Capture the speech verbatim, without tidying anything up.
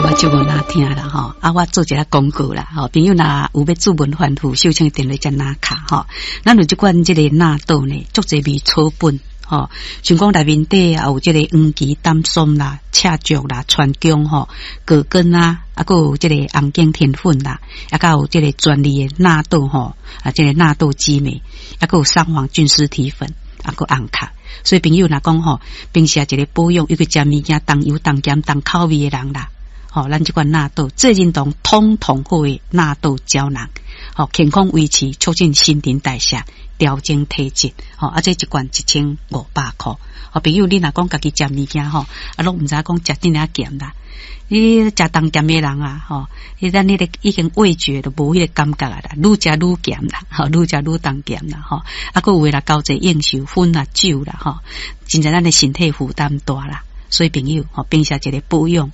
我就无哪听啦吼，啊，我做一下广告啦吼，朋友若有要注文反复收听电话才拿卡吼，咱有即款即个纳豆呢，足侪味草本吼，像讲内面底也有即个黄芪、丹松啦、赤竹啦、川芎吼、葛根啊，啊，还有即个红景天粉啦，啊，还有即个专利的纳豆吼，啊，即个纳豆激酶，啊，还有三黄菌丝体粉，啊，还有红卡。所以朋友若讲吼，平时一个保养，又去食物件重油、重咸、重口味的人啦。吼、哦，咱即款纳豆，最认同通通好的纳豆胶囊，吼、哦，健康维持，促进新陈代谢，调整体质，吼、哦，啊，这一罐一千五百块。哦，朋友，你若讲家己食物件吼，啊，拢毋知讲食真啊咸啦。你食重咸的人啊，吼、哦，你咱你个已经味觉都无迄个感觉啦，愈食愈咸啦，吼、哦，愈食愈重咸啦，吼、哦，啊，佫有诶啦，交济应酬、薰啊、酒啦，吼、哦，真正咱的身体负担大啦。所以朋友，吼、哦，平时一个保养。